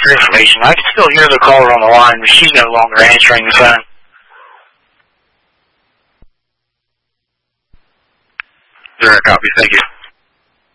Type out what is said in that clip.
for information. I can still hear the caller on the line, but she's no longer answering the phone. Direct copy. Thank you.